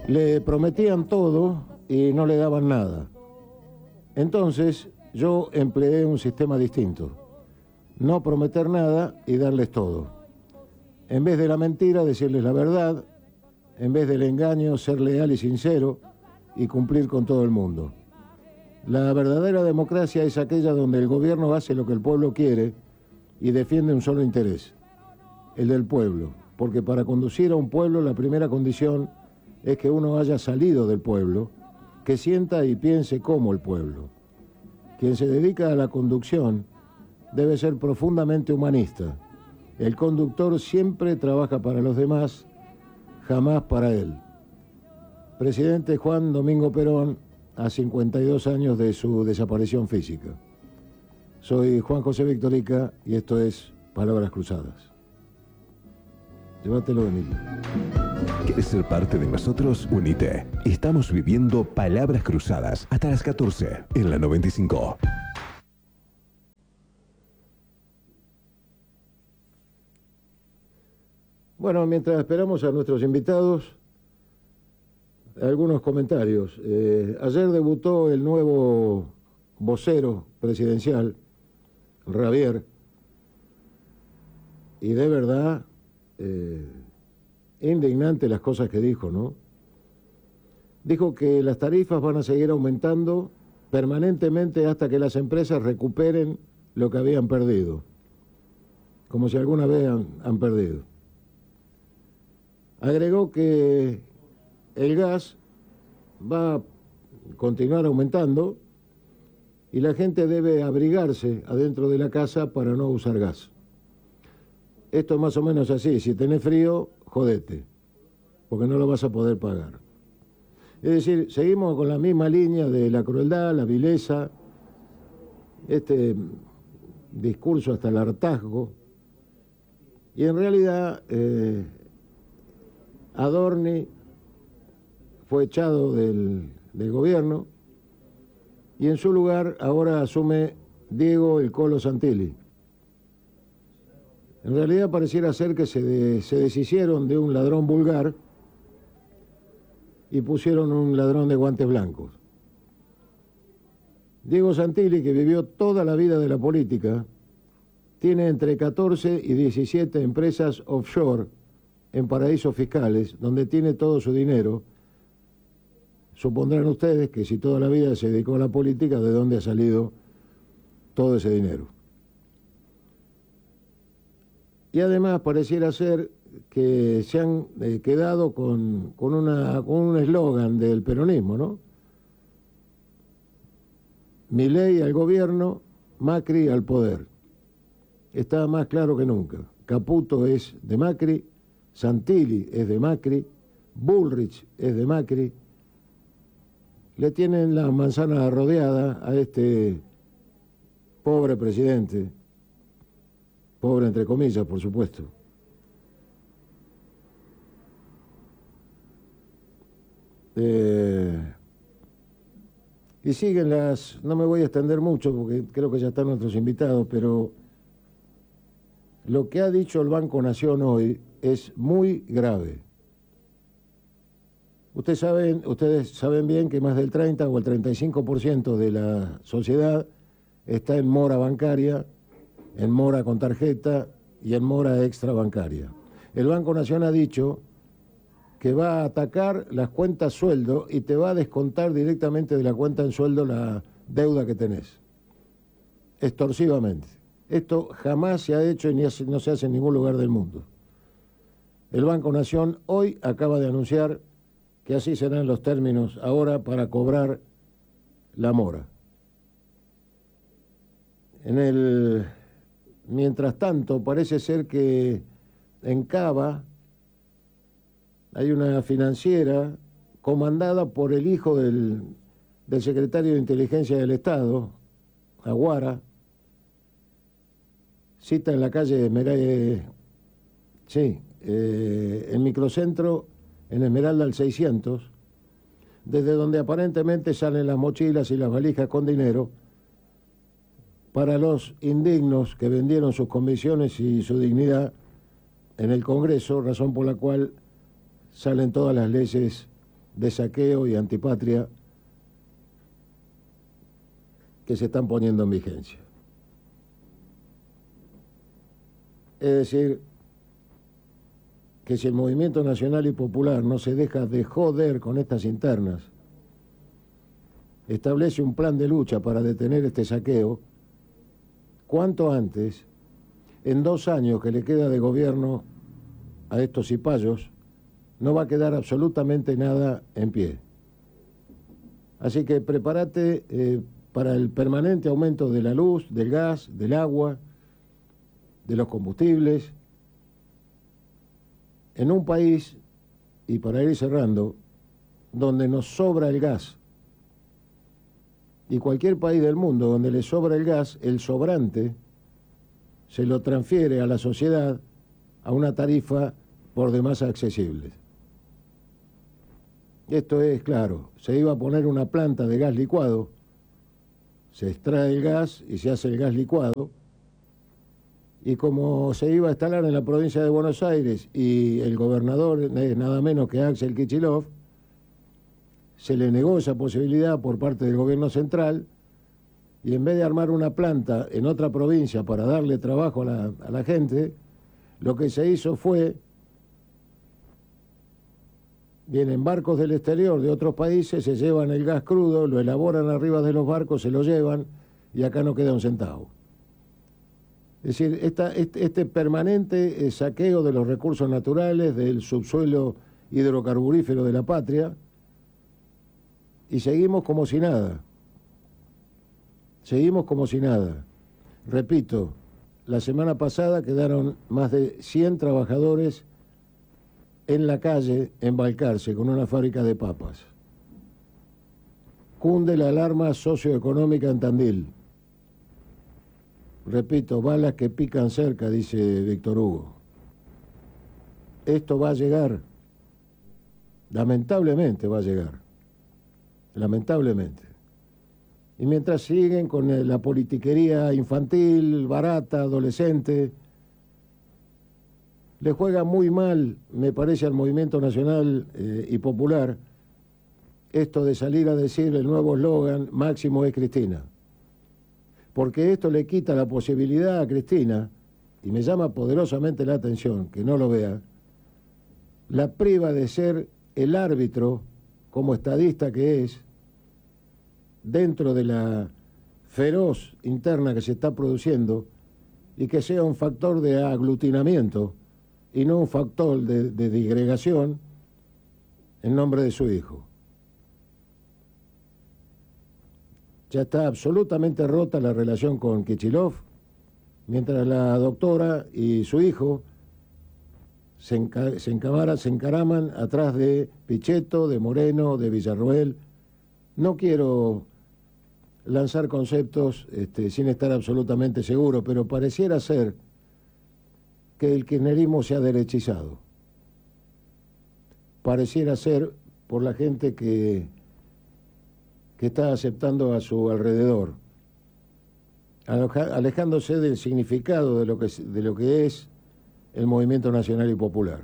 Le prometían todo y no le daban nada. Entonces yo empleé un sistema distinto. No prometer nada y darles todo. En vez de la mentira, decirles la verdad. En vez del engaño, ser leal y sincero y cumplir con todo el mundo. La verdadera democracia es aquella donde el gobierno hace lo que el pueblo quiere y defiende un solo interés, el del pueblo. Porque para conducir a un pueblo la primera condición es que uno haya salido del pueblo, que sienta y piense como el pueblo. Quien se dedica a la conducción debe ser profundamente humanista. El conductor siempre trabaja para los demás, jamás para él. Presidente Juan Domingo Perón, a 52 años de su desaparición física. Soy Juan José Victorica y esto es Palabras Cruzadas. Llévatelo, Emilio. ¿Quieres ser parte de nosotros? Unite. Estamos viviendo Palabras Cruzadas hasta las 14 en la 95. Bueno, mientras esperamos a nuestros invitados, algunos comentarios. Ayer debutó el nuevo vocero presidencial, Javier, y de verdad, indignante las cosas que dijo, ¿no? Dijo que las tarifas van a seguir aumentando permanentemente hasta que las empresas recuperen lo que habían perdido, como si alguna vez han perdido. Agregó que el gas va a continuar aumentando y la gente debe abrigarse adentro de la casa para no usar gas. Esto es más o menos así: si tenés frío, jodete, porque no lo vas a poder pagar. Es decir, seguimos con la misma línea de la crueldad, la vileza, este discurso hasta el hartazgo, y en realidad Adorni fue echado del gobierno y en su lugar ahora asume Diego el Colo Santilli. En realidad pareciera ser que se deshicieron de un ladrón vulgar y pusieron un ladrón de guantes blancos. Diego Santilli, que vivió toda la vida de la política, tiene entre 14 y 17 empresas offshore en paraísos fiscales, donde tiene todo su dinero. Supondrán ustedes que si toda la vida se dedicó a la política, ¿de dónde ha salido todo ese dinero? Y además pareciera ser que se han quedado con un eslogan del peronismo, ¿no? Milei al gobierno, Macri al poder. Está más claro que nunca. Caputo es de Macri, Santilli es de Macri, Bullrich es de Macri. Le tienen la manzana rodeada a este pobre presidente, pobre entre comillas, por supuesto. Y siguen no me voy a extender mucho porque creo que ya están nuestros invitados, pero lo que ha dicho el Banco Nación hoy es muy grave. Ustedes saben bien que más del 30 o el 35% de la sociedad está en mora bancaria, en mora con tarjeta y en mora extrabancaria. El Banco Nación ha dicho que va a atacar las cuentas sueldo y te va a descontar directamente de la cuenta en sueldo la deuda que tenés, extorsivamente. Esto jamás se ha hecho y no se hace en ningún lugar del mundo. El Banco Nación hoy acaba de anunciar que así serán los términos ahora para cobrar la mora. Mientras tanto, parece ser que en Cava hay una financiera comandada por el hijo del secretario de Inteligencia del Estado, Aguara. Cita en la calle el microcentro en Esmeralda al 600, desde donde aparentemente salen las mochilas y las valijas con dinero para los indignos que vendieron sus convicciones y su dignidad en el Congreso, razón por la cual salen todas las leyes de saqueo y antipatria que se están poniendo en vigencia. Es decir, que si el movimiento nacional y popular no se deja de joder con estas internas, establece un plan de lucha para detener este saqueo, cuanto antes, en 2 años que le queda de gobierno a estos cipayos, no va a quedar absolutamente nada en pie. Así que prepárate para el permanente aumento de la luz, del gas, del agua, de los combustibles, en un país, y para ir cerrando, donde nos sobra el gas. Y cualquier país del mundo donde le sobra el gas, el sobrante se lo transfiere a la sociedad a una tarifa por demás accesible. Esto es claro, se iba a poner una planta de gas licuado, se extrae el gas y se hace el gas licuado, y como se iba a instalar en la provincia de Buenos Aires y el gobernador es nada menos que Axel Kicillof, se le negó esa posibilidad por parte del gobierno central, y en vez de armar una planta en otra provincia para darle trabajo a la gente, lo que se hizo fue, vienen barcos del exterior de otros países, se llevan el gas crudo, lo elaboran arriba de los barcos, se lo llevan y acá no queda un centavo. Es decir, este permanente saqueo de los recursos naturales, del subsuelo hidrocarburífero de la patria, y seguimos como si nada. Seguimos como si nada. Repito, la semana pasada quedaron más de 100 trabajadores en la calle en Balcarce con una fábrica de papas. Cunde la alarma socioeconómica en Tandil. Repito, balas que pican cerca, dice Víctor Hugo. Esto va a llegar. Lamentablemente va a llegar. Lamentablemente. Y mientras siguen con la politiquería infantil, barata, adolescente, le juega muy mal, me parece, al movimiento nacional y popular esto de salir a decir el nuevo eslogan, Máximo es Cristina. Porque esto le quita la posibilidad a Cristina, y me llama poderosamente la atención, que no lo vea, la priva de ser el árbitro, como estadista que es, dentro de la feroz interna que se está produciendo, y que sea un factor de aglutinamiento y no un factor de disgregación en nombre de su hijo. Ya está absolutamente rota la relación con Kicillof, mientras la doctora y su hijo se encaraman atrás de Pichetto, de Moreno, de Villarroel. No quiero lanzar conceptos sin estar absolutamente seguro, pero pareciera ser que el kirchnerismo se ha derechizado. Pareciera ser por la gente que está aceptando a su alrededor, alejándose del significado de lo que es el movimiento nacional y popular.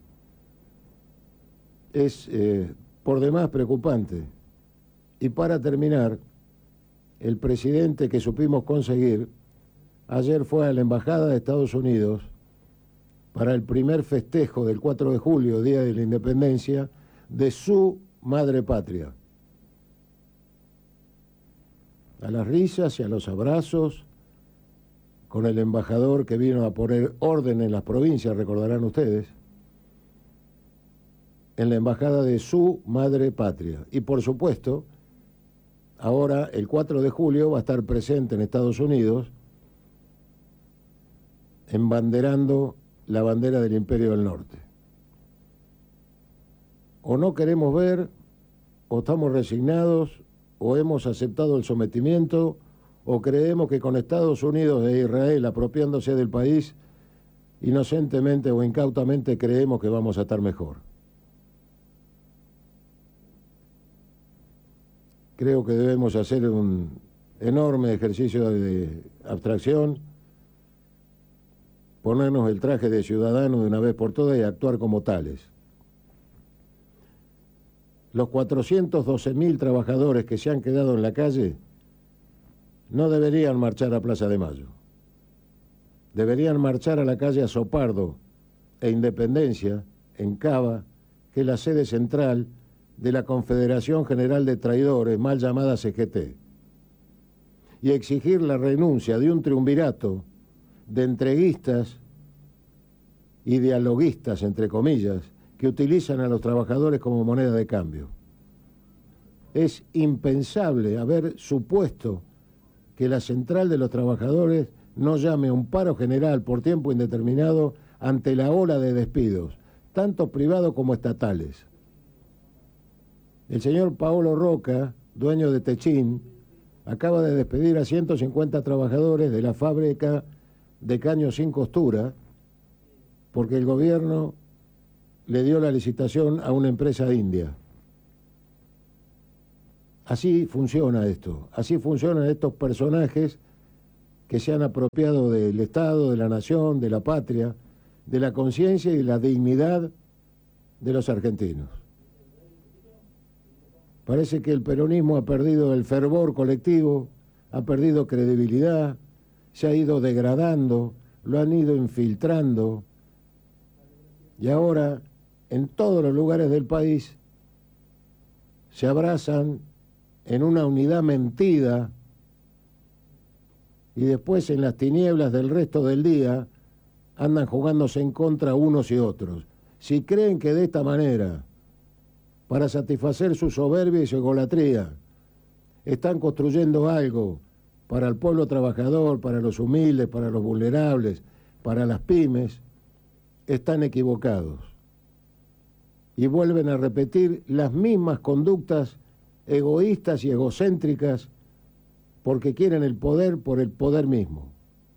Es por demás preocupante. Y para terminar, el presidente que supimos conseguir ayer fue a la Embajada de Estados Unidos para el primer festejo del 4 de julio, Día de la Independencia, de su madre patria. A las risas y a los abrazos, con el embajador que vino a poner orden en las provincias, recordarán ustedes, en la embajada de su madre patria. Y por supuesto, ahora el 4 de julio va a estar presente en Estados Unidos, embanderando la bandera del Imperio del Norte. O no queremos ver, o estamos resignados, o hemos aceptado el sometimiento, o creemos que con Estados Unidos e Israel apropiándose del país, inocentemente o incautamente creemos que vamos a estar mejor. Creo que debemos hacer un enorme ejercicio de abstracción, ponernos el traje de ciudadano de una vez por todas y actuar como tales. los 412.000 trabajadores que se han quedado en la calle no deberían marchar a Plaza de Mayo. Deberían marchar a la calle Azopardo e Independencia, en Cava, que es la sede central de la Confederación General de Traidores, mal llamada CGT, y exigir la renuncia de un triunvirato de entreguistas y dialoguistas, entre comillas, que utilizan a los trabajadores como moneda de cambio. Es impensable haber supuesto que la central de los trabajadores no llame a un paro general por tiempo indeterminado ante la ola de despidos, tanto privados como estatales. El señor Paolo Roca, dueño de Techín, acaba de despedir a 150 trabajadores de la fábrica de caños sin costura porque el gobierno le dio la licitación a una empresa india. Así funciona esto, así funcionan estos personajes que se han apropiado del Estado, de la nación, de la patria, de la conciencia y de la dignidad de los argentinos. Parece que el peronismo ha perdido el fervor colectivo, ha perdido credibilidad, se ha ido degradando, lo han ido infiltrando, y ahora en todos los lugares del país se abrazan en una unidad mentida y después en las tinieblas del resto del día andan jugándose en contra unos y otros. Si creen que de esta manera, para satisfacer su soberbia y su egolatría, están construyendo algo para el pueblo trabajador, para los humildes, para los vulnerables, para las pymes, están equivocados. Y vuelven a repetir las mismas conductas egoístas y egocéntricas porque quieren el poder por el poder mismo.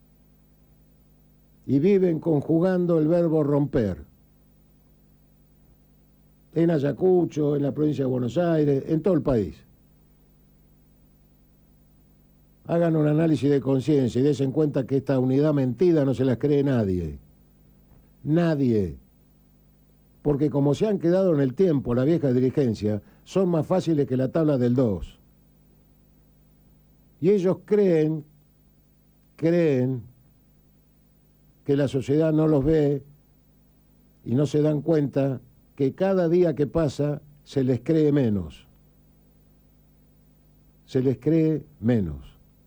Y viven conjugando el verbo romper. En Ayacucho, en la provincia de Buenos Aires, en todo el país. Hagan un análisis de conciencia y den cuenta que esta unidad mentida no se las cree nadie. Nadie. Porque como se han quedado en el tiempo la vieja dirigencia, son más fáciles que la tabla del 2. Y ellos creen que la sociedad no los ve y no se dan cuenta que cada día que pasa se les cree menos. Se les cree menos.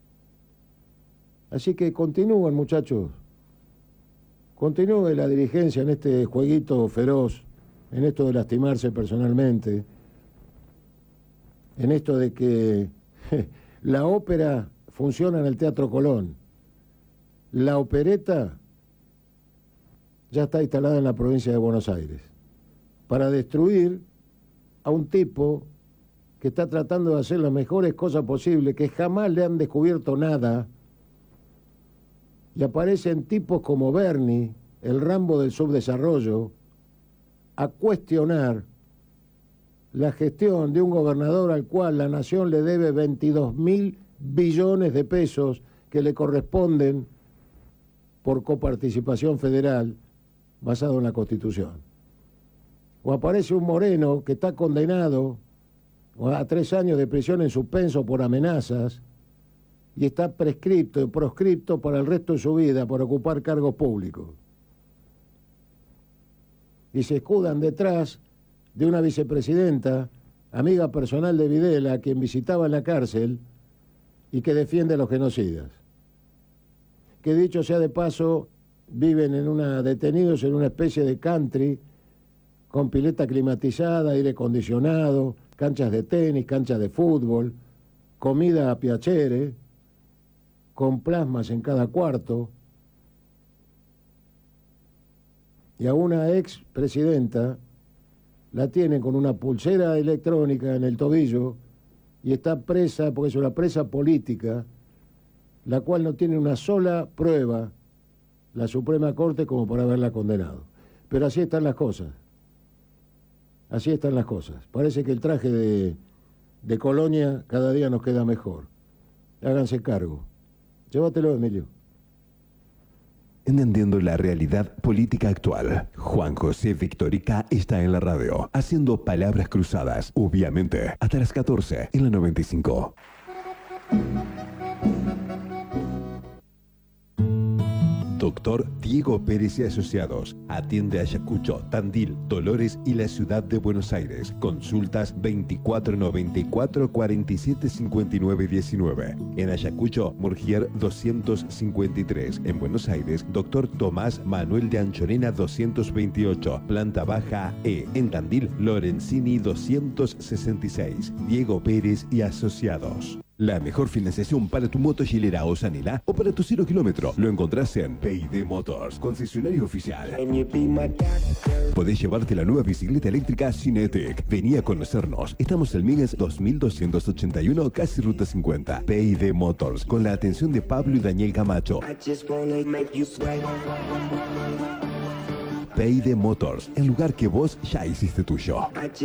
Así que continúen, muchachos. Continúe la dirigencia en este jueguito feroz, en esto de lastimarse personalmente, en esto de que la ópera funciona en el Teatro Colón. La opereta ya está instalada en la provincia de Buenos Aires para destruir a un tipo que está tratando de hacer las mejores cosas posibles, que jamás le han descubierto nada, y aparecen tipos como Bernie, el Rambo del subdesarrollo, a cuestionar la gestión de un gobernador al cual la nación le debe 22.000 billones de pesos que le corresponden por coparticipación federal basado en la Constitución. O aparece un Moreno que está condenado a 3 años de prisión en suspenso por amenazas y está proscripto para el resto de su vida por ocupar cargos públicos. Y se escudan detrás de una vicepresidenta, amiga personal de Videla, a quien visitaba en la cárcel y que defiende a los genocidas. Que dicho sea de paso, viven detenidos en una especie de country con pileta climatizada, aire acondicionado, canchas de tenis, canchas de fútbol, comida a piacere, con plasmas en cada cuarto. Y a una ex presidenta la tienen con una pulsera electrónica en el tobillo y está presa, porque es una presa política, la cual no tiene una sola prueba la Suprema Corte como para haberla condenado. Pero así están las cosas. Así están las cosas. Parece que el traje de Colonia cada día nos queda mejor. Háganse cargo. Llévatelo, Emilio. entendiendo la realidad política actual. Juan José Victorica está en la radio, haciendo palabras cruzadas, obviamente, hasta las 14 en la 95. Doctor Diego Pérez y Asociados. Atiende Ayacucho, Tandil, Dolores y la ciudad de Buenos Aires. Consultas 2494 47 59 19. En Ayacucho, Murgier 253. En Buenos Aires, Doctor Tomás Manuel de Anchorena 228. Planta baja E. En Tandil, Lorenzini 266. Diego Pérez y Asociados. La mejor financiación para tu moto hilera o Sanela o para tu 0 kilómetro lo encontrás en P&D Motors, concesionario oficial. Podés llevarte la nueva bicicleta eléctrica Cinetic. Vení a conocernos. Estamos en Migues 2281, casi Ruta 50. P&D Motors, con la atención de Pablo y Daniel Camacho. P&D Motors, el lugar que vos ya hiciste tuyo.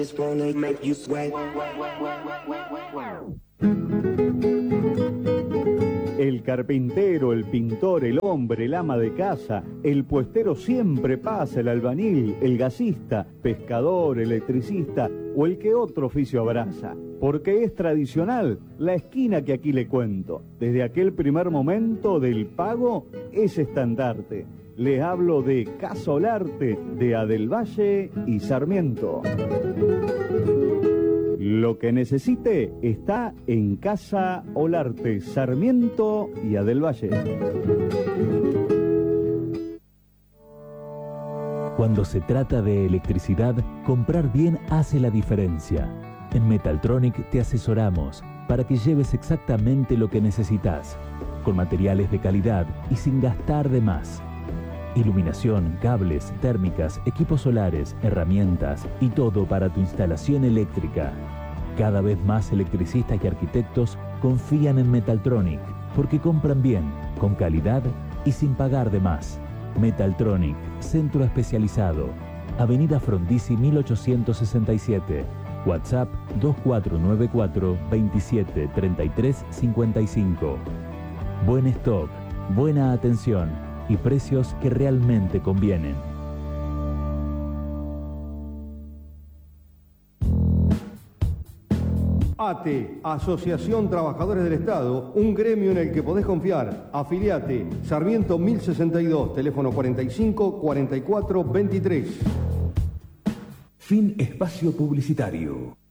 El carpintero, el pintor, el hombre, el ama de casa, el puestero siempre pasa, el albañil, el gasista, pescador, electricista o el que otro oficio abraza. Porque es tradicional la esquina que aquí le cuento. Desde aquel primer momento del pago es estandarte. Les hablo de Casa Olarte, de Adelvalle y Sarmiento. Lo que necesite está en Casa Olarte, Sarmiento y Adelvalle. Cuando se trata de electricidad, comprar bien hace la diferencia. En Metaltronic te asesoramos para que lleves exactamente lo que necesitas, con materiales de calidad y sin gastar de más. Iluminación, cables, térmicas, equipos solares, herramientas y todo para tu instalación eléctrica. Cada vez más electricistas y arquitectos confían en Metaltronic porque compran bien, con calidad y sin pagar de más. Metaltronic, centro especializado. Avenida Frondizi 1867. WhatsApp 2494 27 33 55. Buen stock, buena atención y precios que realmente convienen. ATE, Asociación Trabajadores del Estado, un gremio en el que podés confiar. Afiliate, Sarmiento 1062, teléfono 45 44 23. Fin espacio publicitario.